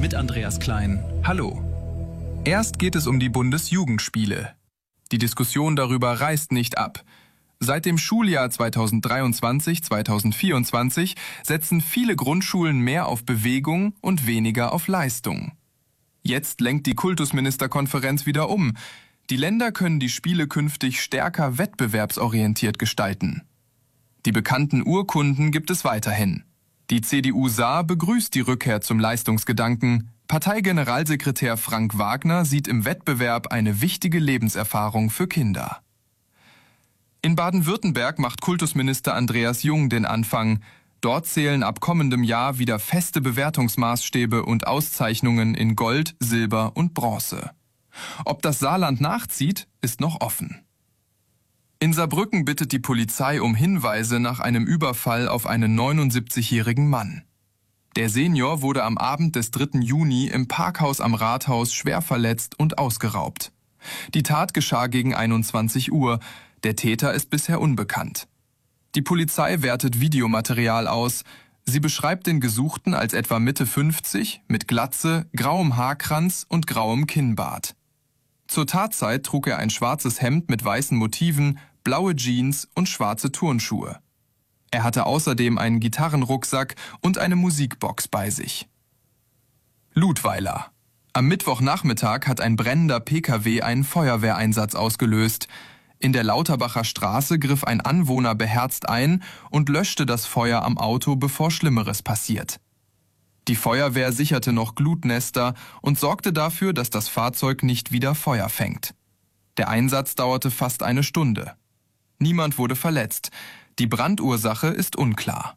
mit Andreas Klein. Hallo. Erst geht es um die Bundesjugendspiele. Die Diskussion darüber reißt nicht ab. Seit dem Schuljahr 2023/2024 setzen viele Grundschulen mehr auf Bewegung und weniger auf Leistung. Jetzt lenkt die Kultusministerkonferenz wieder um. Die Länder können die Spiele künftig stärker wettbewerbsorientiert gestalten. Die bekannten Urkunden gibt es weiterhin. Die CDU Saar begrüßt die Rückkehr zum Leistungsgedanken. Parteigeneralsekretär Frank Wagner sieht im Wettbewerb eine wichtige Lebenserfahrung für Kinder. In Baden-Württemberg macht Kultusminister Andreas Jung den Anfang. Dort zählen ab kommendem Jahr wieder feste Bewertungsmaßstäbe und Auszeichnungen in Gold, Silber und Bronze. Ob das Saarland nachzieht, ist noch offen. In Saarbrücken bittet die Polizei um Hinweise nach einem Überfall auf einen 79-jährigen Mann. Der Senior wurde am Abend des 3. Juni im Parkhaus am Rathaus schwer verletzt und ausgeraubt. Die Tat geschah gegen 21 Uhr. Der Täter ist bisher unbekannt. Die Polizei wertet Videomaterial aus. Sie beschreibt den Gesuchten als etwa Mitte 50, mit Glatze, grauem Haarkranz und grauem Kinnbart. Zur Tatzeit trug er ein schwarzes Hemd mit weißen Motiven, blaue Jeans und schwarze Turnschuhe. Er hatte außerdem einen Gitarrenrucksack und eine Musikbox bei sich. Ludweiler. Am Mittwochnachmittag hat ein brennender PKW einen Feuerwehreinsatz ausgelöst. In der Lauterbacher Straße griff ein Anwohner beherzt ein und löschte das Feuer am Auto, bevor Schlimmeres passiert. Die Feuerwehr sicherte noch Glutnester und sorgte dafür, dass das Fahrzeug nicht wieder Feuer fängt. Der Einsatz dauerte fast eine Stunde. Niemand wurde verletzt. Die Brandursache ist unklar.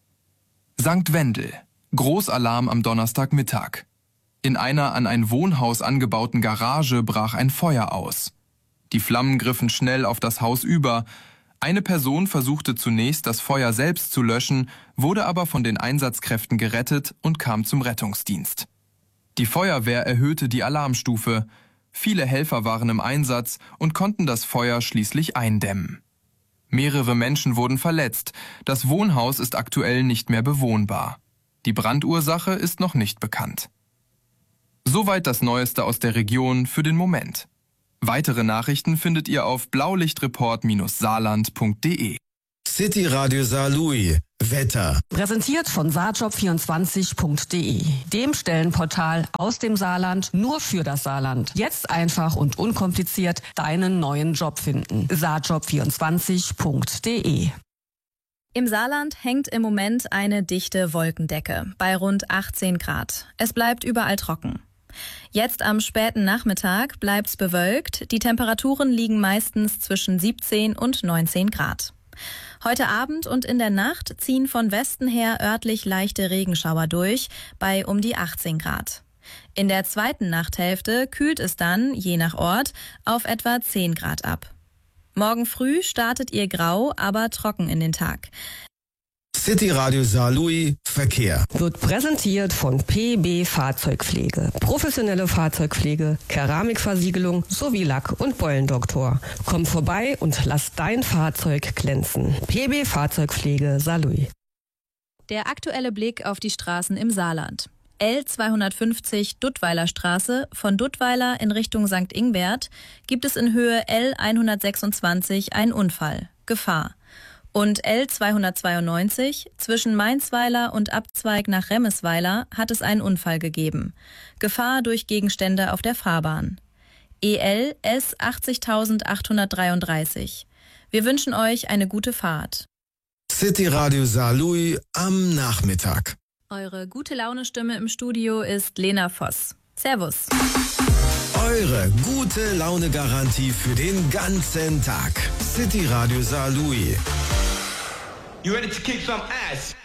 St. Wendel. Großalarm am Donnerstagmittag. In einer an ein Wohnhaus angebauten Garage brach ein Feuer aus. Die Flammen griffen schnell auf das Haus über. Eine Person versuchte zunächst, das Feuer selbst zu löschen, wurde aber von den Einsatzkräften gerettet und kam zum Rettungsdienst. Die Feuerwehr erhöhte die Alarmstufe. Viele Helfer waren im Einsatz und konnten das Feuer schließlich eindämmen. Mehrere Menschen wurden verletzt. Das Wohnhaus ist aktuell nicht mehr bewohnbar. Die Brandursache ist noch nicht bekannt. Soweit das Neueste aus der Region für den Moment. Weitere Nachrichten findet ihr auf blaulichtreport-saarland.de. City Radio Saarlouis. Wetter. Präsentiert von saarjob24.de, dem Stellenportal aus dem Saarland nur für das Saarland. Jetzt einfach und unkompliziert deinen neuen Job finden. saarjob24.de. Im Saarland hängt im Moment eine dichte Wolkendecke bei rund 18 Grad. Es bleibt überall trocken. Jetzt am späten Nachmittag bleibt's bewölkt. Die Temperaturen liegen meistens zwischen 17 und 19 Grad. Heute Abend und in der Nacht ziehen von Westen her örtlich leichte Regenschauer durch, bei um die 18 Grad. In der zweiten Nachthälfte kühlt es dann, je nach Ort, auf etwa 10 Grad ab. Morgen früh startet ihr grau, aber trocken in den Tag. City Radio Saarlouis Verkehr. Wird präsentiert von PB Fahrzeugpflege. Professionelle Fahrzeugpflege, Keramikversiegelung sowie Lack- und Beulendoktor. Komm vorbei und lass dein Fahrzeug glänzen. PB Fahrzeugpflege Saarlouis. Der aktuelle Blick auf die Straßen im Saarland. L250 Duttweiler Straße von Duttweiler in Richtung St. Ingbert gibt es in Höhe L126 einen Unfall. Gefahr. Und L292 zwischen Mainzweiler und Abzweig nach Remesweiler hat es einen Unfall gegeben. Gefahr durch Gegenstände auf der Fahrbahn. EL S 80833. Wir wünschen euch eine gute Fahrt. City Radio Saarlouis am Nachmittag. Eure gute Laune-Stimme im Studio ist Lena Voss. Servus. Eure gute Laune-Garantie für den ganzen Tag. City Radio Saarlouis. You ready to kick some ass?